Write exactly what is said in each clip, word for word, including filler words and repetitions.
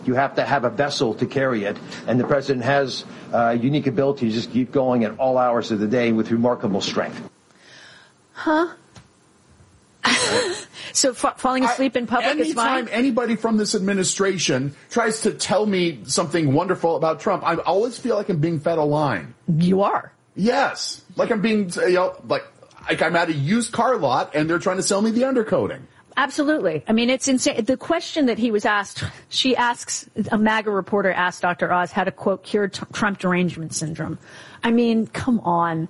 You have to have a vessel to carry it, and the president has a uh, unique ability to just keep going at all hours of the day with remarkable strength. Huh? So f- falling asleep I, in public is fine? Anytime anybody from this administration tries to tell me something wonderful about Trump, I always feel like I'm being fed a line. You are? Yes. Like I'm being, you know, like, like I'm at a used car lot and they're trying to sell me the undercoating. Absolutely. I mean, it's insane. The question that he was asked, she asks, a MAGA reporter asked Doctor Oz how to, quote, cure t- Trump derangement syndrome. I mean, come on.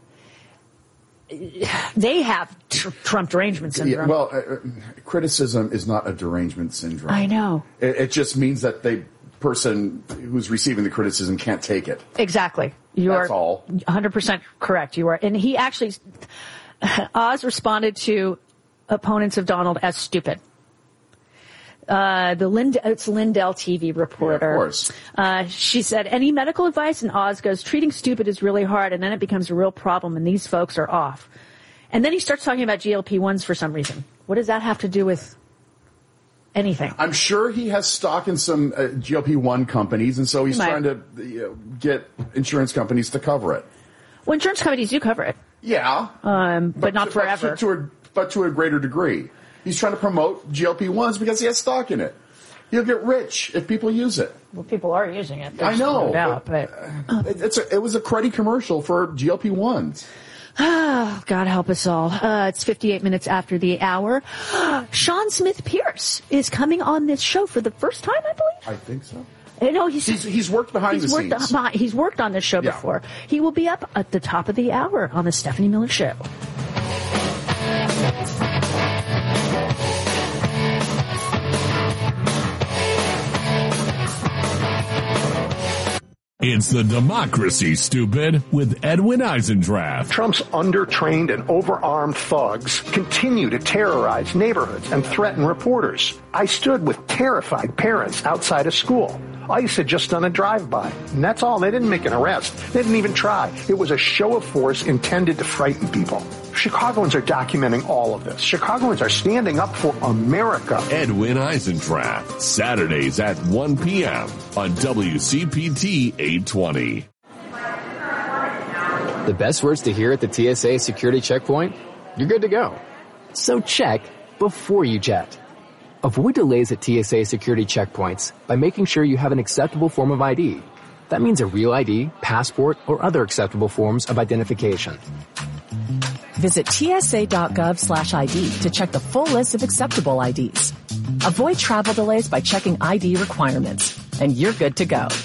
They have tr- Trump derangement syndrome. Yeah, well, uh, criticism is not a derangement syndrome. I know. It, it just means that the person who's receiving the criticism can't take it. Exactly. You That's are all. one hundred percent correct. You are. And he actually, Oz responded to opponents of Donald as stupid. Uh, the Lind- it's Lindell T V reporter. Yeah, of course. Uh, she said, any medical advice? And Oz goes, treating stupid is really hard, and then it becomes a real problem, and these folks are off. And then he starts talking about G L P ones for some reason. What does that have to do with anything? I'm sure he has stock in some uh, G L P one companies, and so he's He trying to you know, get insurance companies to cover it. Well, insurance companies do cover it. Yeah. Um, but, but not to, forever. But to, to a, but to a greater degree. He's trying to promote G L P ones because he has stock in it. He'll get rich if people use it. Well, people are using it. I know. No doubt, but, but it, it's a, it was a cruddy commercial for G L P ones. Oh, God help us all. Uh, it's fifty-eight minutes after the hour. Sean Smith Pierce is coming on this show for the first time, I believe. I think so. You know, he's, he's, he's worked behind he's the worked scenes. Behind, he's worked on this show yeah. before. He will be up at the top of the hour on the Stephanie Miller Show. It's the Democracy, Stupid, with Edwin Eisendrath. Trump's undertrained and overarmed thugs continue to terrorize neighborhoods and threaten reporters. I stood with terrified parents outside of school. ICE had just done a drive-by, and that's all. They didn't make an arrest. They didn't even try. It was a show of force intended to frighten people. Chicagoans are documenting all of this. Chicagoans are standing up for America. Edwin Eisendrath, Saturdays at one p.m. on W C P T eight twenty. The best words to hear at the T S A security checkpoint? You're good to go. So check before you jet. Avoid delays at T S A security checkpoints by making sure you have an acceptable form of I D. That means a real I D, passport, or other acceptable forms of identification. Visit tsa.gov slash ID to check the full list of acceptable I Ds. Avoid travel delays by checking I D requirements, and you're good to go.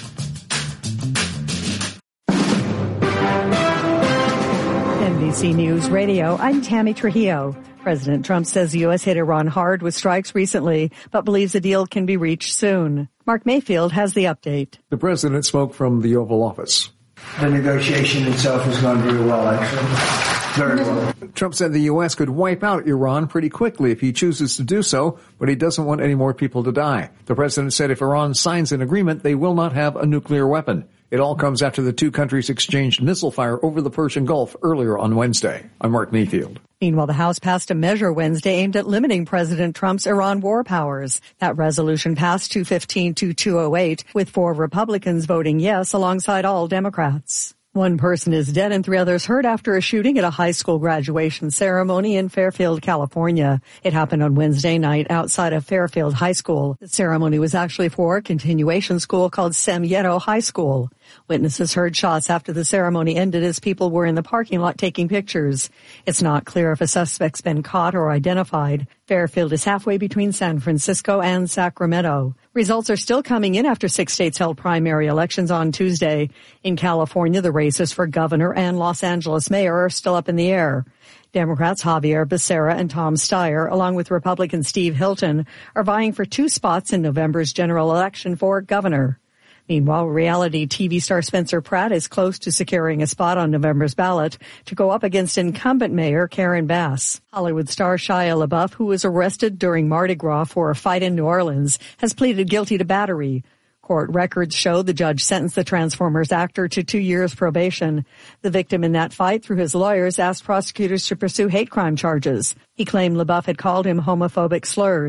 N B C News Radio, I'm Tammy Trujillo. President Trump says the U S hit Iran hard with strikes recently, but believes a deal can be reached soon. Mark Mayfield has the update. The president spoke from the Oval Office. The negotiation itself has gone very well, actually. Very well. Trump said the U S could wipe out Iran pretty quickly if he chooses to do so, but he doesn't want any more people to die. The president said if Iran signs an agreement, they will not have a nuclear weapon. It all comes after the two countries exchanged missile fire over the Persian Gulf earlier on Wednesday. I'm Mark Mayfield. Meanwhile, the House passed a measure Wednesday aimed at limiting President Trump's Iran war powers. That resolution passed two fifteen to two oh eight, with four Republicans voting yes alongside all Democrats. One person is dead and three others hurt after a shooting at a high school graduation ceremony in Fairfield, California. It happened on Wednesday night outside of Fairfield High School. The ceremony was actually for a continuation school called Semillero High School. Witnesses heard shots after the ceremony ended as people were in the parking lot taking pictures. It's not clear if a suspect's been caught or identified. Fairfield is halfway between San Francisco and Sacramento. Results are still coming in after six states held primary elections on Tuesday. In California, the races for governor and Los Angeles mayor are still up in the air. Democrats Javier Becerra and Tom Steyer, along with Republican Steve Hilton, are vying for two spots in November's general election for governor. Meanwhile, reality T V star Spencer Pratt is close to securing a spot on November's ballot to go up against incumbent mayor Karen Bass. Hollywood star Shia LaBeouf, who was arrested during Mardi Gras for a fight in New Orleans, has pleaded guilty to battery. Court records show the judge sentenced the Transformers actor to two years probation. The victim in that fight, through his lawyers, asked prosecutors to pursue hate crime charges. He claimed LaBeouf had called him homophobic slurs.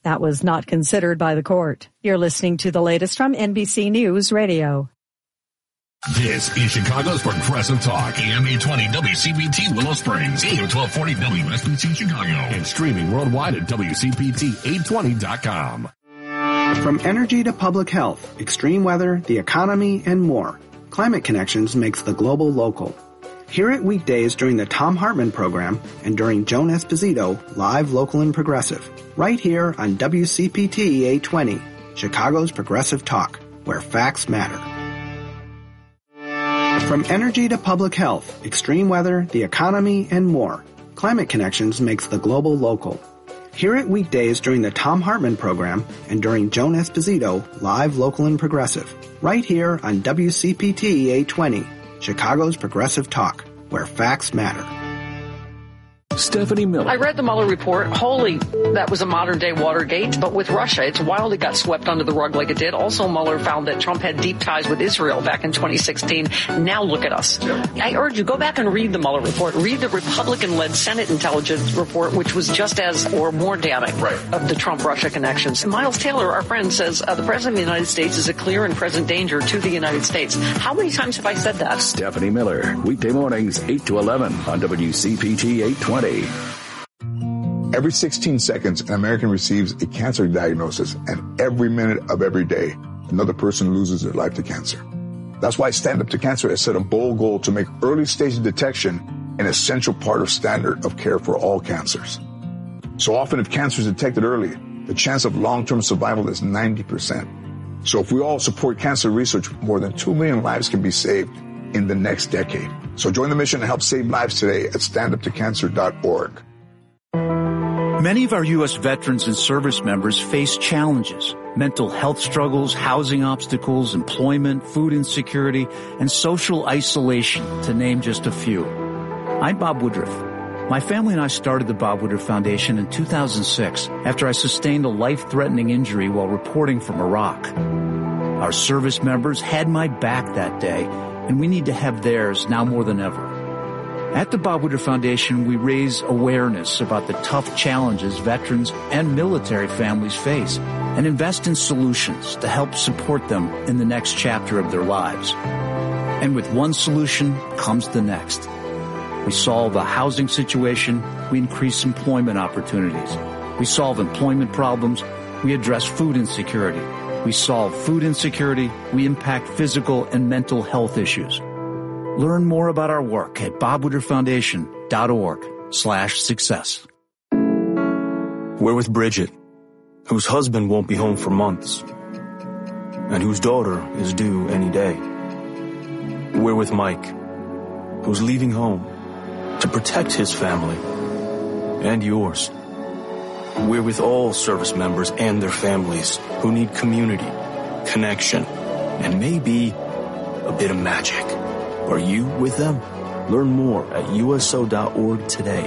That was not considered by the court. You're listening to the latest from N B C News Radio. This is Chicago's Progressive Talk, A M eight twenty W C P T Willow Springs, A M twelve forty W S B C Chicago, and streaming worldwide at W C P T eight twenty dot com. From energy to public health, extreme weather, the economy, and more, Climate Connections makes the global local. Hear it weekdays during the Thom Hartmann program and during Joan Esposito, live, local, and progressive, right here on W C P T eight twenty, Chicago's Progressive Talk, where facts matter. From energy to public health, extreme weather, the economy, and more, Climate Connections makes the global local. Hear it weekdays during the Thom Hartmann program and during Joan Esposito, live, local, and progressive, right here on W C P T eight twenty, Chicago's Progressive Talk, where facts matter. Stephanie Miller. I read the Mueller report. Holy, that was a modern-day Watergate. But with Russia, it's wild it got swept under the rug like it did. Also, Mueller found that Trump had deep ties with Israel back in twenty sixteen. Now look at us. Yeah. I urge you, go back and read the Mueller report. Read the Republican-led Senate intelligence report, which was just as or more damning right. of the Trump-Russia connections. Miles Taylor, our friend, says uh, the President of the United States is a clear and present danger to the United States. How many times have I said that? Stephanie Miller, weekday mornings, eight to eleven on W C P T eight twenty. Every sixteen seconds, an American receives a cancer diagnosis, and every minute of every day, another person loses their life to cancer. That's why Stand Up to Cancer has set a bold goal to make early-stage detection an essential part of standard of care for all cancers. So often, if cancer is detected early, the chance of long-term survival is ninety percent. So if we all support cancer research, more than two million lives can be saved in the next decade. So join the mission to help save lives today at stand up to cancer dot org. Many of our U S veterans and service members face challenges, mental health struggles, housing obstacles, employment, food insecurity, and social isolation, to name just a few. I'm Bob Woodruff. My family and I started the Bob Woodruff Foundation in two thousand six after I sustained a life-threatening injury while reporting from Iraq. Our service members had my back that day, and we need to have theirs now more than ever. At the Bob Woodruff Foundation, we raise awareness about the tough challenges veterans and military families face and invest in solutions to help support them in the next chapter of their lives. And with one solution comes the next. We solve a housing situation, we increase employment opportunities. We solve employment problems, we address food insecurity. We solve food insecurity, we impact physical and mental health issues. Learn more about our work at bob woodruff foundation dot org slash success. We're with Bridget, whose husband won't be home for months, and whose daughter is due any day. We're with Mike, who's leaving home to protect his family and yours. We're with all service members and their families who need community, connection, and maybe a bit of magic. Are you with them? Learn more at U S O dot org today.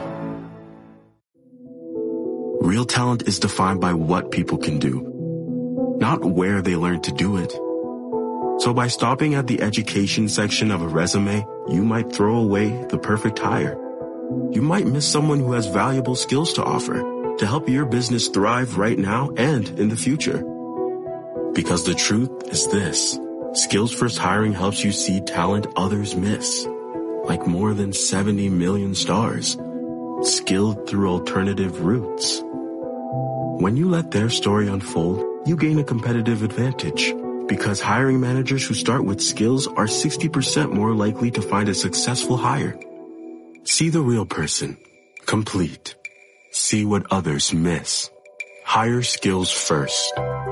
Real talent is defined by what people can do, not where they learn to do it. So by stopping at the education section of a resume, you might throw away the perfect hire. You might miss someone who has valuable skills to offer to help your business thrive right now and in the future. Because the truth is this. Skills First Hiring helps you see talent others miss, like more than seventy million stars, skilled through alternative routes. When you let their story unfold, you gain a competitive advantage, because hiring managers who start with skills are sixty percent more likely to find a successful hire. See the real person, complete. See what others miss. Hire skills first.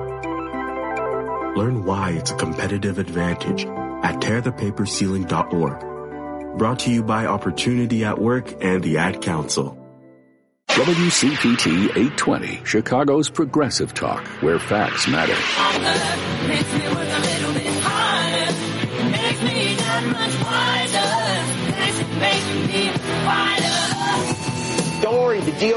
Learn why it's a competitive advantage at tear the paper ceiling dot org. Brought to you by Opportunity at Work and the Ad Council. W C P T eight twenty, Chicago's Progressive Talk, where facts matter. Makes me work a little bit harder. Makes me that much wiser. Makes me wider. Don't worry, the D O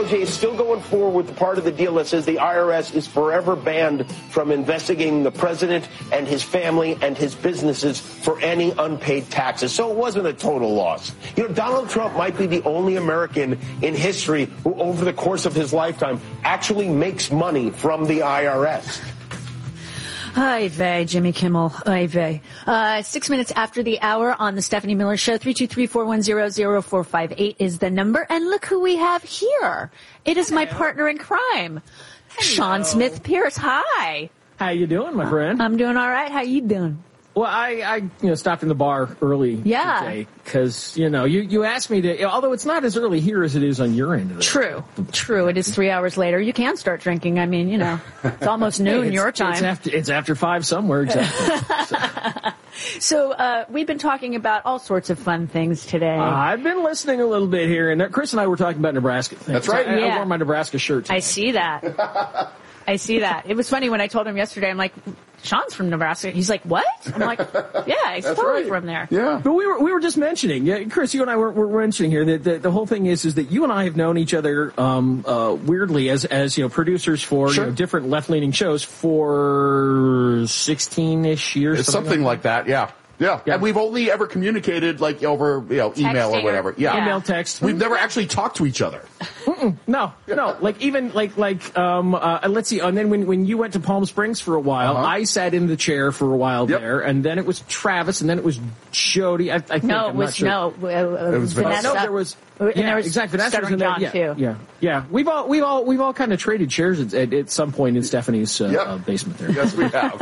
O J is still going forward with the part of the deal that says the I R S is forever banned from investigating the president and his family and his businesses for any unpaid taxes. So it wasn't a total loss. You know, Donald Trump might be the only American in history who, over the course of his lifetime, actually makes money from the I R S. Hi, vey, Jimmy Kimmel. Hi, vey. Uh, six minutes after the hour on the Stephanie Miller Show, three two three, four one zero, zero four five eight is the number. And look who we have here. It is my partner in crime, Sean Smith Pierce. Hi. How you doing, my friend? I'm doing all right. How you doing? Well, I, I you know, stopped in the bar early Yeah. today because, you know, you, you asked me to, although it's not as early here as it is on your end of the True. True. It is three hours later. You can start drinking. I mean, you know, it's almost noon It's- your time. It's after, it's after five somewhere, exactly. So uh, we've been talking about all sorts of fun things today. Uh, I've been listening a little bit here, and Chris and I were talking about Nebraska things. That's right. I, I Yeah. wore my Nebraska shirt today. I see that. I see that. It was funny when I told him yesterday, I'm like, Sean's from Nebraska. He's like, what? I'm like, yeah, he's That's totally right. from there. Yeah. But we were we were just mentioning, yeah, Chris, you and I were, were mentioning here that the, the whole thing is is that you and I have known each other um, uh, weirdly as as you know producers for Sure. you know, different left leaning shows for sixteen ish years. It's something like that, yeah. Yeah. And we've only ever communicated like over, you know, email Texting or or- whatever. Yeah. Email, text. We've never actually talked to each other. Mm-mm, no, no. Like even like like um uh, let's see. And then when when you went to Palm Springs for a while, Uh-huh. I sat in the chair for a while there, and then it was Travis, and then it was Jody. I, I think No, I'm it not was sure. no. Uh, It was Vanessa. No, there was. And yeah, there was exactly. Vanessa was Stuttering in there. John, yeah, too. yeah, yeah. We've all we've all we've all kind of traded chairs at, at, at some point in Stephanie's uh, uh, basement there. Yes, we have.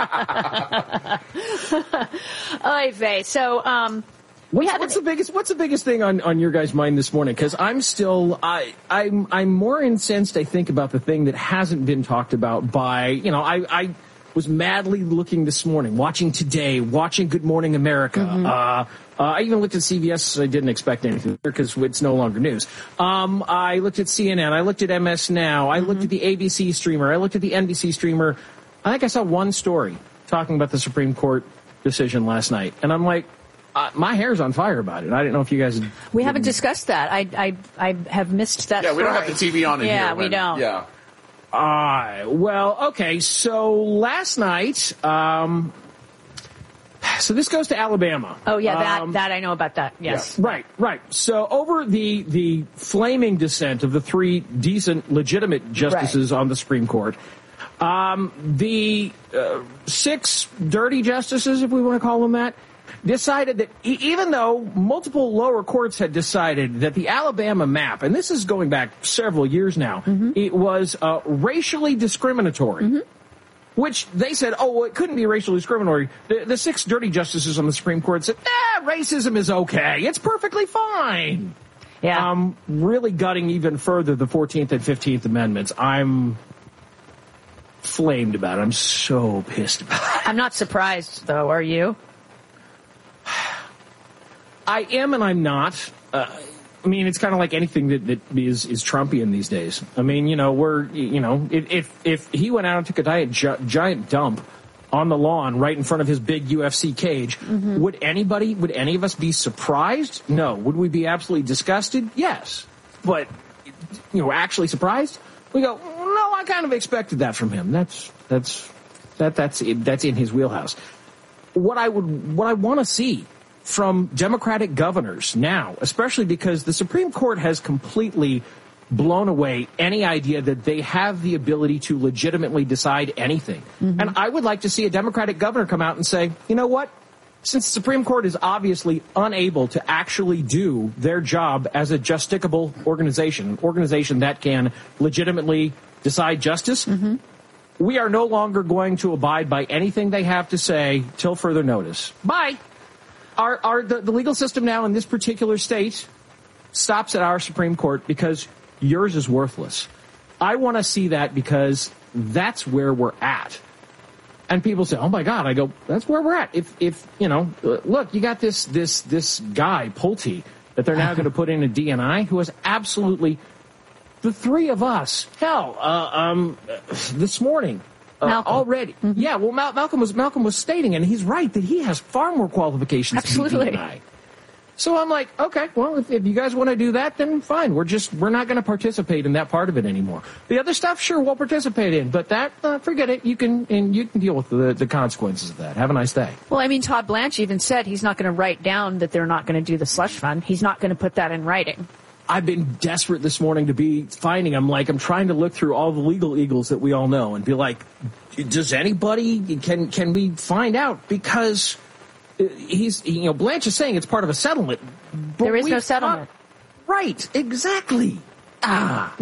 Oy vey. So, um, we What's, have what's the biggest What's the biggest thing on, on your guys' mind this morning? Because I'm still I I'm I'm more incensed. I think about the thing that hasn't been talked about by you know I I was madly looking this morning, watching Today, watching Good Morning America. Mm-hmm. Uh, uh, I even looked at C B S. I didn't expect anything because it's no longer news. Um, I looked at C N N. I looked at M S Now. I looked at the A B C streamer. I looked at the N B C streamer. I think I saw one story talking about the Supreme Court decision last night, and I'm like. Uh, my hair's on fire about it. I didn't know if you guys. Had, we haven't discussed that. I, I, I have missed that. Yeah, we don't have story. the T V on in yeah, here. we when- don't. Yeah. Uh, well, okay. So last night, um, so this goes to Alabama. Oh yeah, that Um, that I know about that. Yes. Yeah, right, right. So over the the flaming dissent of the three decent, legitimate justices on the Supreme Court, um, the uh, six dirty justices, if we want to call them that, decided that e- even though multiple lower courts had decided that the Alabama map, and this is going back several years now, it was uh, racially discriminatory. Which they said, oh, well, it couldn't be racially discriminatory. The, the six dirty justices on the Supreme Court said, ah, racism is okay. It's perfectly fine. Yeah. Um, really gutting even further the fourteenth and fifteenth Amendments. I'm flamed about it. I'm so pissed about it. I'm not surprised, though. Are you? I am and I'm not. Uh, I mean, it's kind of like anything that, that is, is Trumpian these days. I mean, you know, we're, you know, if if, if he went out and took a giant, giant dump on the lawn right in front of his big U F C cage, Mm-hmm. would anybody, would any of us be surprised? No. Would we be absolutely disgusted? Yes. But, you know, actually surprised? We go, no, I kind of expected that from him. That's, that's, that, that's, that's in his wheelhouse. What I would, what I want to see from Democratic governors now, especially because the Supreme Court has completely blown away any idea that they have the ability to legitimately decide anything. Mm-hmm. And I would like to see a Democratic governor come out and say, you know what? Since the Supreme Court is obviously unable to actually do their job as a justicable organization, an organization that can legitimately decide justice, Mm-hmm. we are no longer going to abide by anything they have to say till further notice. Bye. Our, our the, the legal system now in this particular state stops at our Supreme Court because yours is worthless. I want to see that because that's where we're at. And people say, "Oh my God!" I go, "That's where we're at." If, if you know, look, you got this this this guy Pulte that they're now going to put in a D N I who has absolutely the three of us. Hell, uh, um, this morning. Uh, already, Mm-hmm. yeah. Well, Mal- Malcolm was Malcolm was stating, and he's right that he has far more qualifications. Absolutely. To be D N I. So I'm like, okay, well, if, if you guys want to do that, then fine. We're just, we're not going to participate in that part of it anymore. The other stuff, sure, we'll participate in, but that, uh, forget it. You can, and you can deal with the, the consequences of that. Have a nice day. Well, I mean, Todd Blanche even said he's not going to write down that they're not going to do the slush fund. He's not going to put that in writing. I've been desperate this morning to be finding them. Like, I'm trying to look through all the legal eagles that we all know and be like, does anybody, can, can we find out? Because he's, you know, Blanche is saying it's part of a settlement. There is no settlement. Right, exactly. Ah.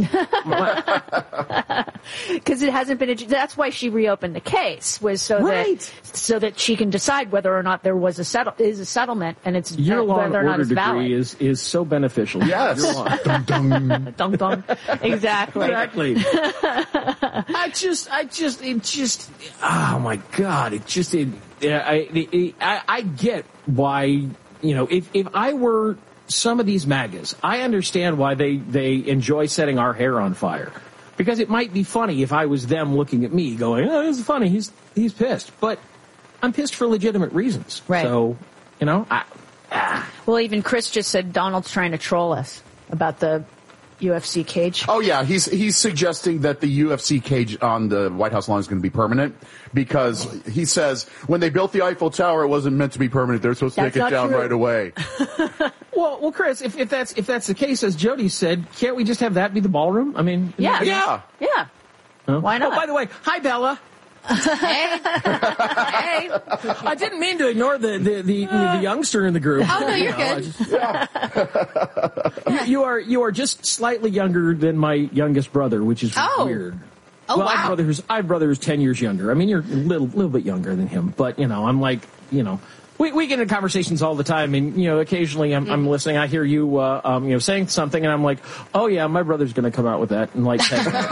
Because it hasn't been, that's why she reopened the case, was so right. that, so that she can decide whether or not there was a settle, is a settlement, and it's Your law whether and or not order it's degree valid. is, is so beneficial. Yes. dum, dum. Dum, dum. Exactly. Exactly. I just, I just, it just, oh my God, it just, it, I, it, I, I get why, you know, if, if I were some of these MAGAs, I understand why they, they enjoy setting our hair on fire. Because it might be funny if I was them looking at me going, oh, this is funny, he's, he's pissed. But I'm pissed for legitimate reasons. Right. So, you know, I, ah. Well, even Chris just said Donald's trying to troll us about the U F C cage. Oh yeah, he's he's suggesting that the U F C cage on the White House lawn is going to be permanent because he says when they built the Eiffel Tower, it wasn't meant to be permanent. They're supposed to That's take it not down true. right away. Well, well, Chris, if, if that's if that's the case, as Jody said, can't we just have that be the ballroom? I mean, Yeah. Yeah. Yeah. Huh? Why not? Oh, by the way, hi Bella. Hey. Hey. I didn't mean to ignore the the, the, the youngster in the group. Oh, no, you're You know, good. I just- you, you are you are just slightly younger than my youngest brother, which is Oh. weird. Oh, well, I have wow. a brother who's I have a brother who's ten years younger. I mean, you're a little little bit younger than him, but you know, I'm like, you know, we we get into conversations all the time, and you know, occasionally I'm, I'm listening. I hear you, uh, um, you know, saying something, and I'm like, oh yeah, my brother's going to come out with that in like ten minutes.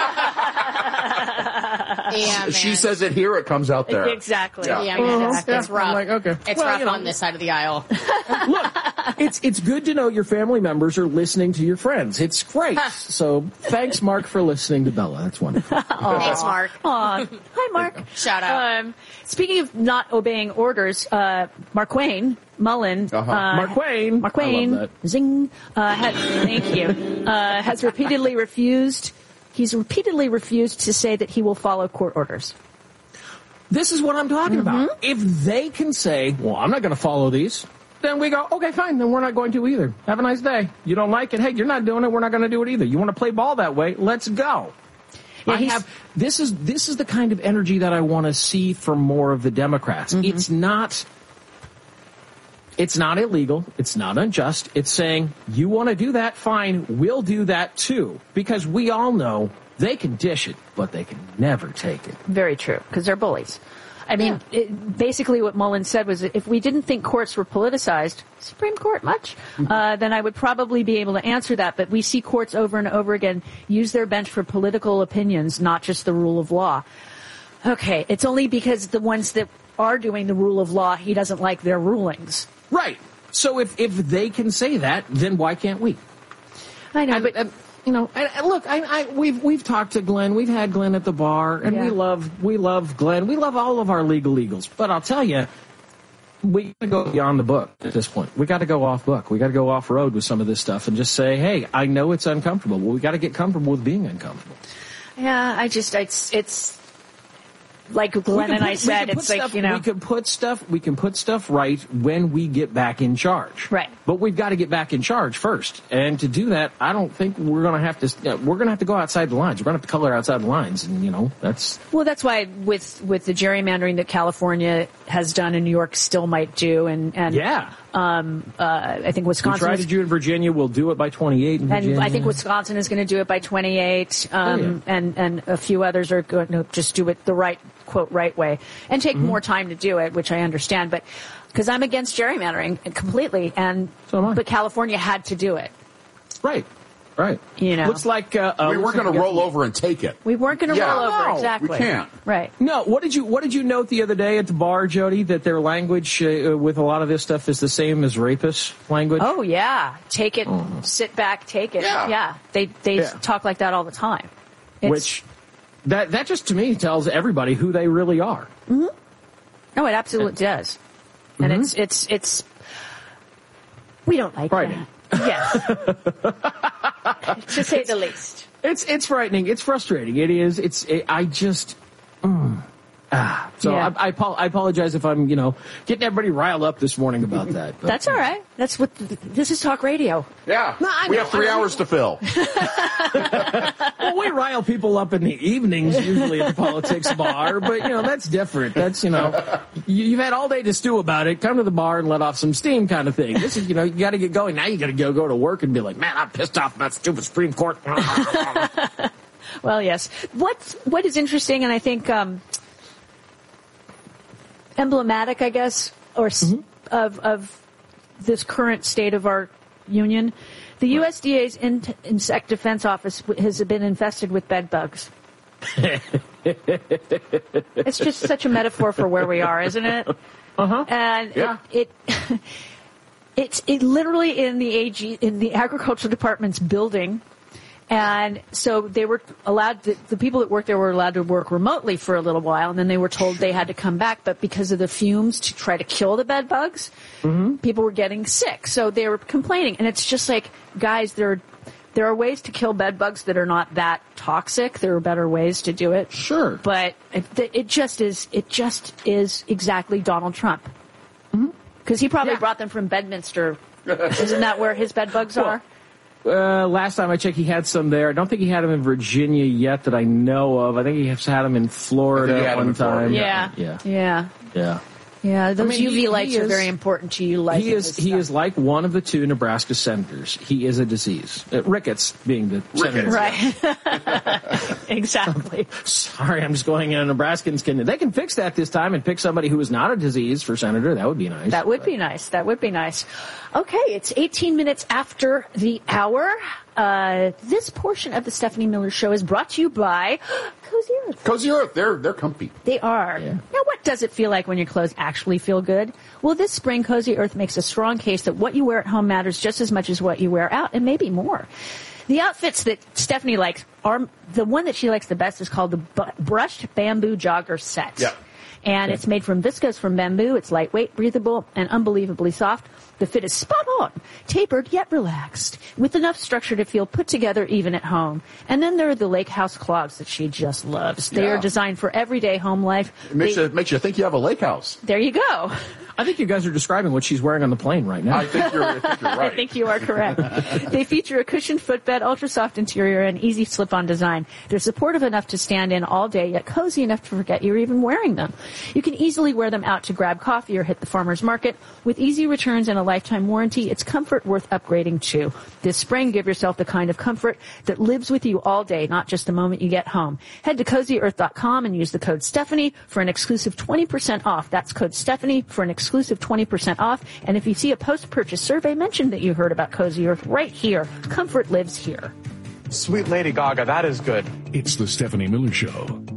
Yeah, man. She says it here, it comes out there. Exactly. Yeah, man, it's, Yeah, it's rough. I'm like, okay. It's Well, rough you know, on this side of the aisle. Look, it's it's good to know your family members are listening to your friends. It's great. So thanks, Mark, for listening to Bella. That's wonderful. Thanks, Mark. Aw. Hi, Mark. Shout out. Um, speaking of not obeying orders, uh, Mark Wayne Mullen, Uh-huh. uh, Mark Wayne. Mark I love Wayne, that. zing, uh, has, thank you, uh, has repeatedly refused, he's repeatedly refused to say that he will follow court orders. This is what I'm talking Mm-hmm. about. If they can say, well, I'm not going to follow these, then we go, okay, fine, then we're not going to either. Have a nice day. You don't like it? Hey, you're not doing it. We're not going to do it either. You want to play ball that way? Let's go. Yeah, I he's- have, this is, this is the kind of energy that I want to see from more of the Democrats. Mm-hmm. It's not, it's not illegal. It's not unjust. It's saying, you want to do that? Fine. We'll do that too. Because we all know they can dish it, but they can never take it. Very true, because they're bullies. I mean, it, basically what Mullen said was if we didn't think courts were politicized, Supreme Court much, uh, then I would probably be able to answer that. But we see courts over and over again use their bench for political opinions, not just the rule of law. Okay, it's only because the ones that are doing the rule of law, he doesn't like their rulings. Right. So if, if they can say that, then why can't we? I know, And, but and, you know, and, and look, I, I, we've we've talked to Glenn. We've had Glenn at the bar, and we Yeah. love we love Glenn. We love all of our legal eagles. But I'll tell you, we got to go beyond the book at this point. We got to go off book. We got to go off road with some of this stuff and just say, hey, I know it's uncomfortable. Well, we got to get comfortable with being uncomfortable. yeah, I just, it's, it's like We Glenn can and put- I we said, can put it's like, stuff- you know. we can put stuff we can put stuff right when we get back in charge. Right. But we've got to get back in charge first, and to do that, I don't think we're going to have to. You know, we're going to have to go outside the lines. We're going to have to color outside the lines, and you know that's Well, that's why with with the gerrymandering that California has done and New York still might do, and and yeah. um, uh, I think We Wisconsin. tried is- to do it in Virginia. We'll do it by twenty-eight in and Virginia. I think Wisconsin is going to do it by twenty-eight, um, Oh, yeah. and and a few others are going to just do it the right quote right way and take Mm-hmm. more time to do it, which I understand. But because I'm against gerrymandering completely, and So am I. but California had to do it. right, right. You know. looks like uh, uh, we looks weren't like going to got- roll over and take it. We weren't going to Yeah. roll over No, exactly. we can't. Right. No, what did you what did you note the other day at the bar, Jody? That their language uh, with a lot of this stuff is the same as rapist language. Oh yeah, take it, sit back, take it. Yeah. They they Yeah. talk like that all the time. It's, which that that just to me tells everybody who they really are. no, it absolutely does, and Mhm. it's it's it's We don't like frightening. that. Yes. To say the least. It's it's frightening. It's frustrating. It is. It's. It, I just. Mm, ah. So Yeah. I, I, apo- I apologize if I'm, you know, getting everybody riled up this morning about that. But, That's all right. That's what this is. Talk radio. Yeah. No, I we know. have three I know. hours to fill. Well, we rile people up in the evenings usually at the politics bar, but you know that's different. That's you know, you, you've had all day to stew about it. Come to the bar and let off some steam, kind of thing. This is you know you got to get going now. You got to go go to work and be like, man, I'm pissed off about stupid Supreme Court. Well, yes. What what is interesting, and I think um, emblematic, I guess, or s Mm-hmm. of of this current state of our union, the U S D A's in Insect Defense Office w- has been infested with bed bugs. It's just such a metaphor for where we are, isn't it? Uh-huh. And Yeah. it, it it's it literally in the A G in the agricultural department's building. And so they were allowed, to, the people that worked there were allowed to work remotely for a little while, and then they were told they had to come back. But because of the fumes to try to kill the bed bugs, Mm-hmm. people were getting sick. So they were complaining. And it's just like, guys, there are, there are ways to kill bed bugs that are not that toxic. There are better ways to do it. Sure. But it, it just is, it just is exactly Donald Trump. Because he probably Yeah. brought them from Bedminster. Isn't that where his bed bugs Well, are? Uh, last time I checked, he had some there. I don't think he had them in Virginia yet that I know of. I think he has had them in Florida I think he had at them one in Florida, time. Yeah. Yeah. Yeah. Yeah. Yeah, those mean, U V he- lights he are is- very important to you. Like He is he is like one of the two Nebraska senators. He is a disease. Uh, rickets being the senator. right. Exactly. Sorry, I'm just going in. Nebraskans can they can fix that this time and pick somebody who is not a disease for senator. That would be nice. That would be nice. That would be nice. Okay, it's eighteen minutes after the hour. Uh, this portion of the Stephanie Miller Show is brought to you by Cozy Earth. Cozy Earth, they're they're comfy. They are. Yeah. Now, what does it feel like when your clothes actually feel good? Well, this spring, Cozy Earth makes a strong case that what you wear at home matters just as much as what you wear out, and maybe more. The outfits that Stephanie likes are, the one that she likes the best is called the bu- Brushed Bamboo Jogger Set. Yeah. And it's made from viscose from bamboo. It's lightweight, breathable, and unbelievably soft. The fit is spot on, tapered yet relaxed, with enough structure to feel put together even at home. And then there are the Lake House clogs that she just loves. They Yeah. are designed for everyday home life. It makes They- you makes you think you have a lake house. there you go. I think you guys are describing what she's wearing on the plane right now. I think you're, I think you're right. I think you are correct. They feature a cushioned footbed, ultra soft interior, and easy slip-on design. They're supportive enough to stand in all day, yet cozy enough to forget you're even wearing them. You can easily wear them out to grab coffee or hit the farmer's market. With easy returns and a lifetime warranty, it's comfort worth upgrading to. This spring, give yourself the kind of comfort that lives with you all day, not just the moment you get home. Head to cozy earth dot com and use the code Stephanie for an exclusive twenty percent off. That's code Stephanie for an exclusive twenty percent off. And if you see a post-purchase survey, mention that you heard about Cozy Earth right here. Comfort lives here. Sweet Lady Gaga, that is good. It's the Stephanie Miller Show.